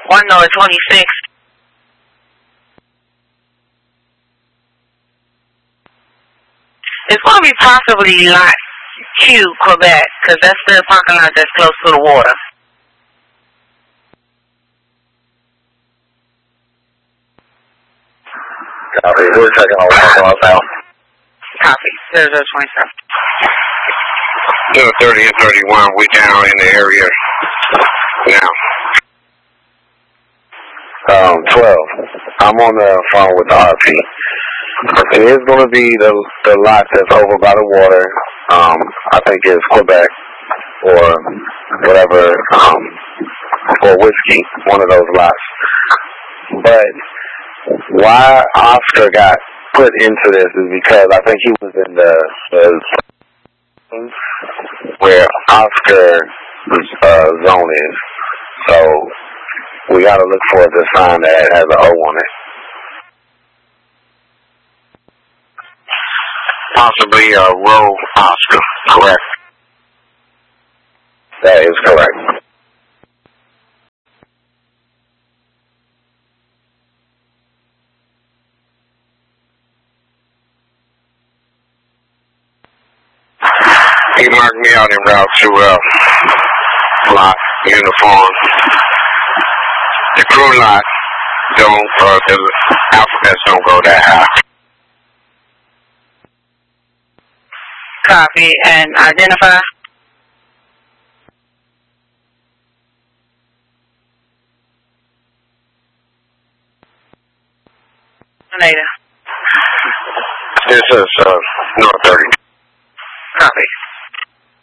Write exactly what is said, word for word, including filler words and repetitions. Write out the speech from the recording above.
one North twenty-six. It's going to be possibly Lot Q, Quebec, because that's the parking lot that's close to the water. Copy. We're checking on parking lot now. Copy. zero zero twenty-seven. zero thirty and thirty-one, we down in the area now. Um, twelve. I'm on the phone with the R P. It is going to be the the lot that's over by the water. Um, I think it's Quebec or whatever, um, or Whiskey, one of those lots. But why Oscar got put into this is because I think he was in the, the where Oscar's uh, zone is. So we got to look for the sign that has an O on it. Possibly a uh, row Oscar, correct? That is correct. He marked me out en route to uh, lot uniform. The crew lot don't, uh, the alphabets don't go that high. Copy. And identify. Later. This is uh, North thirty. Copy.